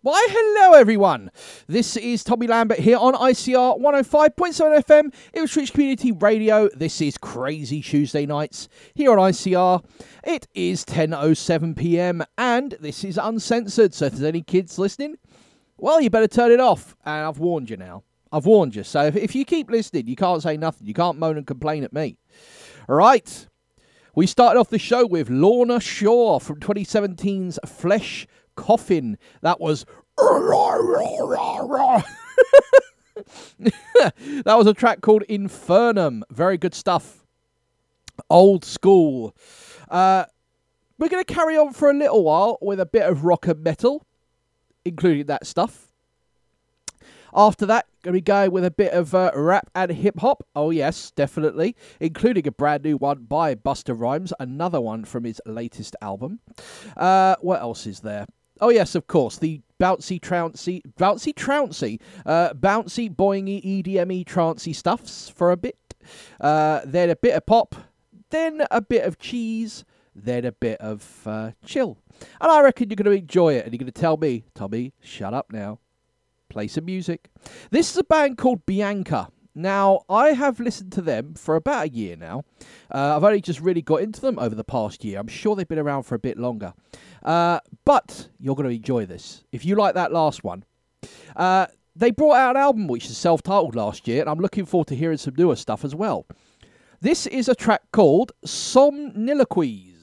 Why, hello everyone. This is Tommy Lambert here on ICR 105.7 FM, Ipswich Community Radio. This is Crazy Tuesday Nights here on ICR. It is 10:07 PM and this is uncensored, so if there's any kids listening, well, you better turn it off. And I've warned you now. I've warned you. So if you keep listening, you can't say nothing. You can't moan and complain at me. All right. We started off the show with Lorna Shore from 2017's Flesh Coffin. That was that was a track called Infernum. Very good stuff. Old school. We're going to carry on for a little while with a bit of rock and metal, including that stuff. After that, going to be going with a bit of rap and hip-hop. Oh, yes, definitely. Including a brand new one by Busta Rhymes. Another one from his latest album. What else is there? Oh, yes, of course. The bouncy, boingy, EDM-y, trancey stuffs for a bit. Then a bit of pop. Then a bit of cheese. Then a bit of chill. And I reckon you're going to enjoy it. And you're going to tell me, Tommy, shut up now. Play some music. This is a band called Bianca. Now, I have listened to them for about a year now. I've only just really got into them over the past year. I'm sure they've been around for a bit longer. But you're going to enjoy this. If you like that last one. They brought out an album which is self-titled last year, and I'm looking forward to hearing some newer stuff as well. This is a track called Somniloquies.